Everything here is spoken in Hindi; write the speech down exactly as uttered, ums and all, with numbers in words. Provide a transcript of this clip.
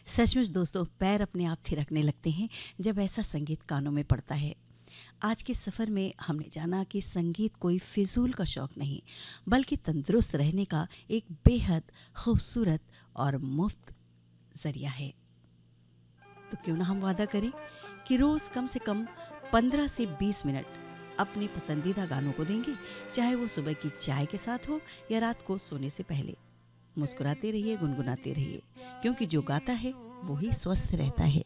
सचमुच दोस्तों, पैर अपने आप थिरकने लगते हैं जब ऐसा संगीत कानों में पड़ता है। आज के सफ़र में हमने जाना कि संगीत कोई फिजूल का शौक़ नहीं, बल्कि तंदुरुस्त रहने का एक बेहद खूबसूरत और मुफ्त ज़रिया है। तो क्यों ना हम वादा करें कि रोज़ कम से कम पंद्रह से बीस मिनट अपने पसंदीदा गानों को देंगे, चाहे वो सुबह की चाय के साथ हो या रात को सोने से पहले। मुस्कुराते रहिए, गुनगुनाते रहिए, क्योंकि जो गाता है वो ही स्वस्थ रहता है।